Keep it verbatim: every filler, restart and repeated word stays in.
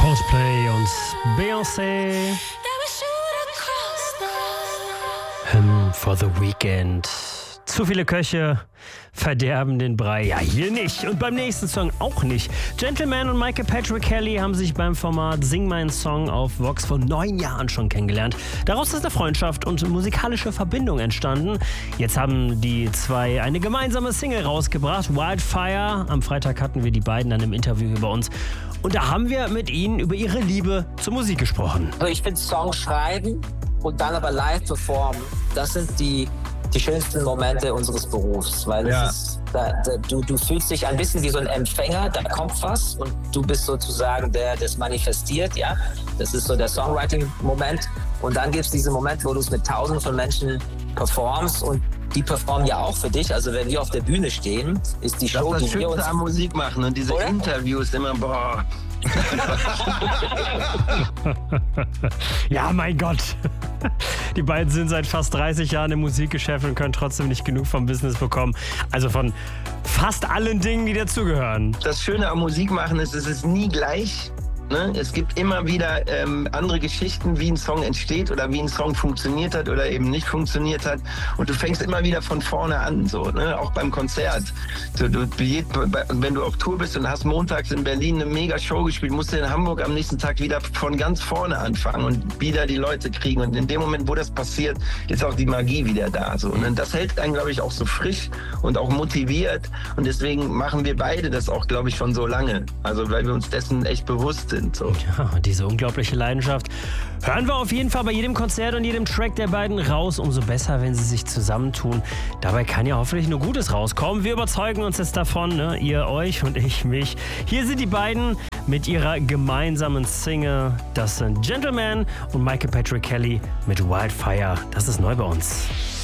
Coldplay und Beyoncé. Hymn for the Weekend. Zu viele Köche verderben den Brei. Ja, hier nicht. Und beim nächsten Song auch nicht. Gentleman und Michael Patrick Kelly haben sich beim Format Sing meinen Song auf Vox vor neun Jahren schon kennengelernt. Daraus ist eine Freundschaft und musikalische Verbindung entstanden. Jetzt haben die zwei eine gemeinsame Single rausgebracht, Wildfire. Am Freitag hatten wir die beiden dann im Interview über uns. Und da haben wir mit ihnen über ihre Liebe zur Musik gesprochen. Also ich finde Songs schreiben und dann aber live performen, das sind die die schönsten Momente unseres Berufs, weil ja. es ist, da, da, du, du fühlst dich ein bisschen wie so ein Empfänger, da kommt was und du bist sozusagen der, der es manifestiert, ja. Das ist so der Songwriting-Moment und dann gibt es diesen Moment, wo du es mit tausenden von Menschen performst und die performen ja auch für dich. Also wenn wir auf der Bühne stehen, ist die das Show, ist das die wir uns am Musik machen und diese Oder? Interviews immer, boah. Ja, mein Gott. Die beiden sind seit fast dreißig Jahren im Musikgeschäft und können trotzdem nicht genug vom Business bekommen. Also von fast allen Dingen, die dazugehören. Das Schöne am Musikmachen ist, es ist nie gleich. Ne? Es gibt immer wieder ähm, andere Geschichten, wie ein Song entsteht oder wie ein Song funktioniert hat oder eben nicht funktioniert hat. Und du fängst immer wieder von vorne an, so, ne? Auch beim Konzert. Du, du, wenn du auf Tour bist und hast montags in Berlin eine mega Show gespielt, musst du in Hamburg am nächsten Tag wieder von ganz vorne anfangen und wieder die Leute kriegen. Und in dem Moment, wo das passiert, ist auch die Magie wieder da. So. Und das hält einen, glaube ich, auch so frisch und auch motiviert. Und deswegen machen wir beide das auch, glaube ich, schon so lange. Also weil wir uns dessen echt bewusst sind. So. Ja, diese unglaubliche Leidenschaft hören wir auf jeden Fall bei jedem Konzert und jedem Track der beiden raus. Umso besser, wenn sie sich zusammentun. Dabei kann ja hoffentlich nur Gutes rauskommen. Wir überzeugen uns jetzt davon, ne? Ihr euch und ich mich. Hier sind die beiden mit ihrer gemeinsamen Single. Das sind Gentleman und Michael Patrick Kelly mit Wildfire. Das ist neu bei uns.